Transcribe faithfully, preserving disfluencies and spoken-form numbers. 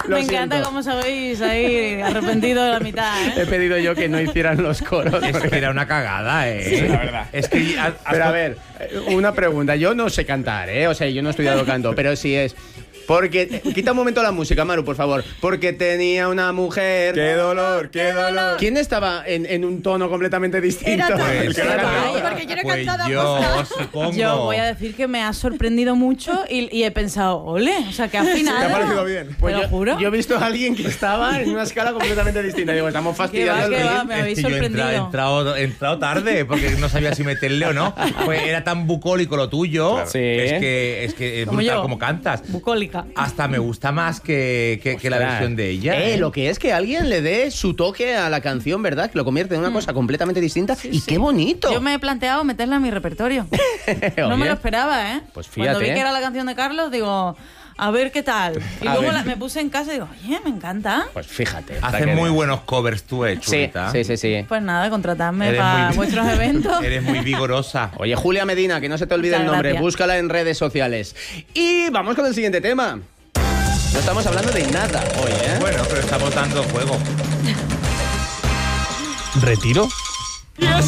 Lo Me encanta siento. cómo sabéis ahí arrepentido de la mitad, ¿eh? He pedido yo que no hicieran los coros. Es que era una cagada, ¿eh? Sí, la verdad. Es que... has- has- Pero a ver, eh, una pregunta. Yo no sé cantar, ¿eh? O sea, yo no he estudiado canto, pero sí es... Porque... Quita un momento la música, Maru, por favor. Porque tenía una mujer... ¡Qué dolor, qué dolor! ¿Quién estaba en, en un tono completamente distinto? Era todo Pues, El que lo ha Seba, cantado. ¿eh? Porque yo no he pues cantado yo, aposta. supongo. Yo voy a decir que me ha sorprendido mucho y, y he pensado, ole, o sea, que ha afinado. ¿Te ha parecido bien? Pues Te lo yo, juro. yo he visto a alguien que estaba en una escala completamente distinta. Digo, estamos fastidiando Que va, el que va, ritmo. me habéis Es que yo he entrado, he sorprendido. entrado, he entrado tarde porque no sabía si meterle o no. Pues era tan bucólico lo tuyo. Sí. Es que es que es Como brutal yo. como cantas. Bucólica. Hasta me gusta más que, que, que la Ostras. versión de ella. Eh, ¿eh? lo que es que alguien le dé su toque a la canción, ¿verdad? Que lo convierte en una cosa completamente distinta. y sí. qué bonito. Yo me he planteado meterla en mi repertorio. No Oye. me lo esperaba, ¿eh? Pues Cuando vi fíjate, que ¿eh? era la canción de Carlos, digo, a ver qué tal. Y A luego ver. la- me puse en casa y digo, oye, me encanta. Pues fíjate. para Hacen que muy veas. buenos covers tú, eh, Sí, chulita. sí, sí, sí. Pues nada, contratadme Eres para muy- vuestros eventos. Eres muy vigorosa. Oye, Julia Medina, que no se te olvide Muchas el nombre, gracias. búscala en redes sociales. Y vamos con el siguiente tema. No estamos hablando de nada hoy, ¿eh? Bueno, pero estamos dando juego. ¿Retiro?